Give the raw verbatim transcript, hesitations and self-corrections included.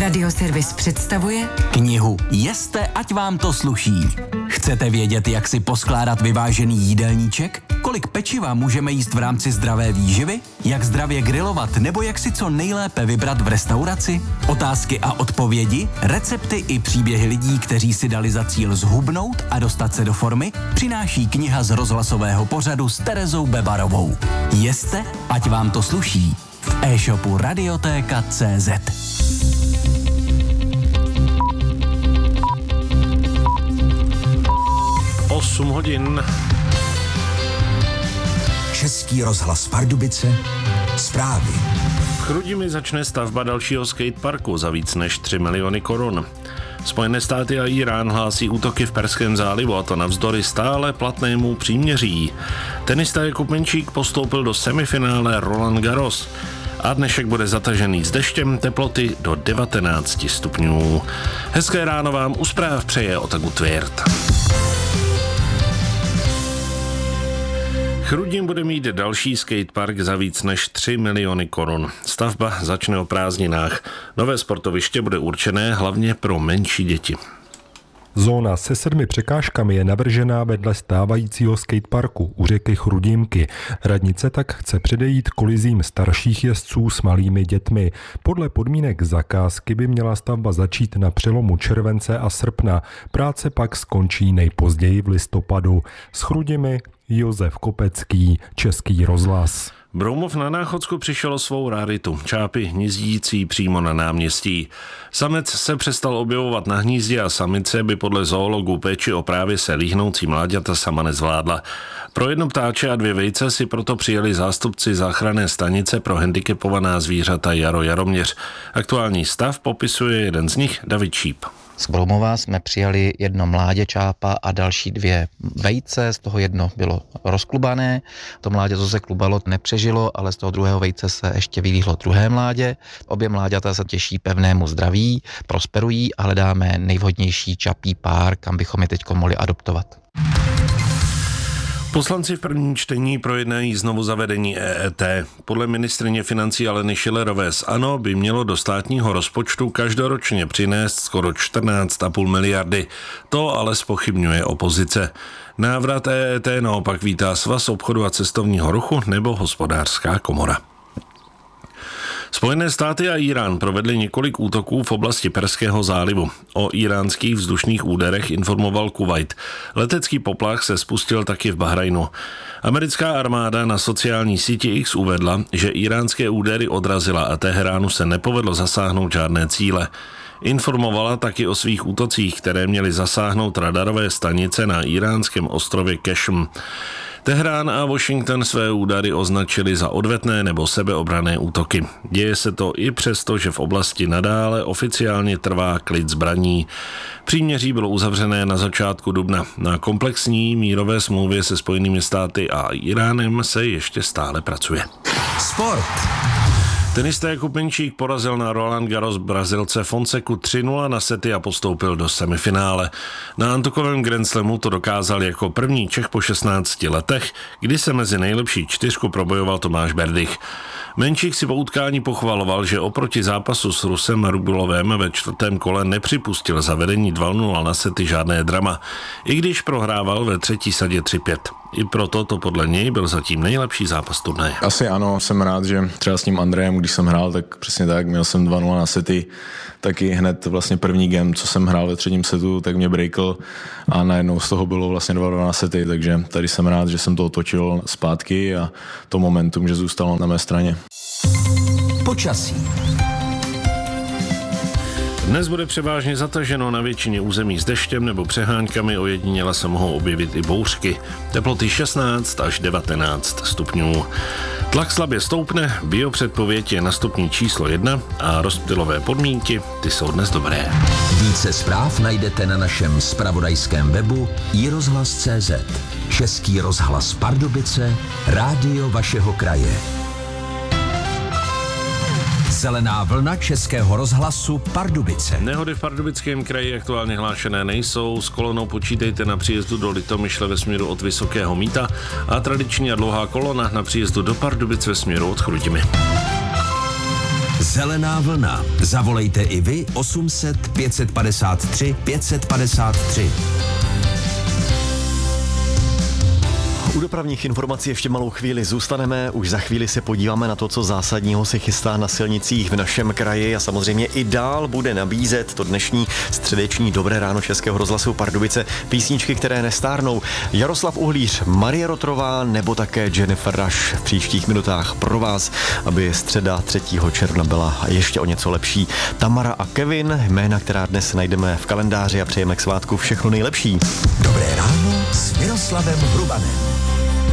Radioservis představuje knihu Jeste, ať vám to sluší. Chcete vědět, jak si poskládat vyvážený jídelníček? Kolik pečiva můžeme jíst v rámci zdravé výživy? Jak zdravě grilovat nebo jak si co nejlépe vybrat v restauraci? Otázky a odpovědi, recepty i příběhy lidí, kteří si dali za cíl zhubnout a dostat se do formy, přináší kniha z rozhlasového pořadu s Terezou Bebarovou. Jeste, ať vám to sluší. V e-shopu Radiotéka tečka cé zet. osm hodin. Český rozhlas Pardubice, zprávy. V Chrudimi začne stavba dalšího skateparku za víc než tři miliony korun. Spojené státy a Irán hlásí útoky v Perském zálivu, a to navzdory stále platnému příměří. Tenista Jakub Menčík postoupil do semifinále Roland Garros. A dnešek bude zatažený s deštěm, teploty do devatenáct stupňů. Hezké ráno vám u zpráv přeje Otagu Tvěrt. Chrudim bude mít další skatepark za víc než tři miliony korun. Stavba začne o prázdninách. Nové sportoviště bude určené hlavně pro menší děti. Zóna se sedmi překážkami je navržená vedle stávajícího skateparku u řeky Chrudimky. Radnice tak chce předejít kolizím starších jezdců s malými dětmi. Podle podmínek zakázky by měla stavba začít na přelomu července a srpna. Práce pak skončí nejpozději v listopadu. S Chrudimi Josef Kopecký, Český rozhlas. Broumov na Náchodsku přišel o svou raritu, čápy hnízdící přímo na náměstí. Samec se přestal objevovat na hnízdě a samice by podle zoologů péči o právě se líhnoucí mláďata sama nezvládla. Pro jedno ptáče a dvě vejce si proto přijeli zástupci záchranné stanice pro handicapovaná zvířata Jaro Jaroměř. Aktuální stav popisuje jeden z nich, David Šíp. Z Broumova jsme přijali jedno mládě čápa a další dvě vejce, z toho jedno bylo rozklubané. To mládě, co se klubalo, nepřežilo, ale z toho druhého vejce se ještě vylíhlo druhé mládě. Obě mláďata se těší pevnému zdraví, prosperují a hledáme nejvhodnější čapí pár, kam bychom je teď mohli adoptovat. Poslanci v prvním čtení projednají znovu zavedení E E T. Podle ministryně financí Aleny Schillerové z ANO by mělo do státního rozpočtu každoročně přinést skoro čtrnáct a půl miliardy. To ale zpochybňuje opozice. Návrat E E T naopak vítá Svaz obchodu a cestovního ruchu nebo Hospodářská komora. Spojené státy a Irán provedli několik útoků v oblasti Perského zálivu. O íránských vzdušných úderech informoval Kuvajt. Letecký poplach se spustil taky v Bahrajnu. Americká armáda na sociální síti X uvedla, že iránské údery odrazila a Teheránu se nepovedlo zasáhnout žádné cíle. Informovala taky o svých útocích, které měly zasáhnout radarové stanice na iránském ostrově Kešm. Teherán a Washington své údary označili za odvetné nebo sebeobranné útoky. Děje se to i přesto, že v oblasti nadále oficiálně trvá klid zbraní. Příměří bylo uzavřené na začátku dubna. Na komplexní mírové smlouvě se Spojenými státy a Iránem se ještě stále pracuje. Sport. Tenista Jakub Menčík porazil na Roland Garros Brazilce Fonseku tři nula na sety a postoupil do semifinále. Na antukovém Grand Slamu to dokázal jako první Čech po šestnácti letech, kdy se mezi nejlepší čtyřku probojoval Tomáš Berdych. Menčík si po utkání pochvaloval, že oproti zápasu s Rusem Rubulovem ve čtvrtém kole nepřipustil zavedení dva nula na sety žádné drama, i když prohrával ve třetí sadě tři pět. I proto to podle něj byl zatím nejlepší zápas turnaje. Asi ano, jsem rád, že třeba s tím Andrejem, když jsem hrál, tak přesně tak, měl jsem dva nula na sety, taky hned vlastně první game, co jsem hrál ve třetím setu, tak mě breakl a najednou z toho bylo vlastně dva nula na sety, takže tady jsem rád, že jsem to otočil zpátky a to momentum, že zůstalo na mé straně. Počasí. Dnes bude převážně zataženo na většině území s deštěm nebo přeháňkami, ojediněle se mohou objevit i bouřky. Teploty šestnáct až devatenáct stupňů. Tlak slabě stoupne, biopředpověď je na stupni číslo jedna a rozptylové podmínky, ty jsou dnes dobré. Více zpráv najdete na našem zpravodajském webu i rozhlas tečka cé zet. Český rozhlas Pardubice, rádio vašeho kraje. Zelená vlna Českého rozhlasu Pardubice. Nehody v Pardubickém kraji aktuálně hlášené nejsou. S kolonou počítejte na příjezdu do Litomyšle ve směru od Vysokého Mýta a tradiční a dlouhá kolona na příjezdu do Pardubic ve směru od Chrudimi. Zelená vlna. Zavolejte i vy osm set pět padesát tři pět padesát tři. U dopravních informací ještě malou chvíli zůstaneme, už za chvíli se podíváme na to, co zásadního se chystá na silnicích v našem kraji a samozřejmě i dál bude nabízet to dnešní středeční Dobré ráno Českého rozhlasu Pardubice písničky, které nestárnou. Jaroslav Uhlíř, Marie Rotrová nebo také Jennifer Rush v příštích minutách pro vás, aby středa třetího června byla ještě o něco lepší. Tamara a Kevin, jména, která dnes najdeme v kalendáři a přejeme k svátku všechno nejlepší. Dobré ráno s Miroslavem Hrubanem.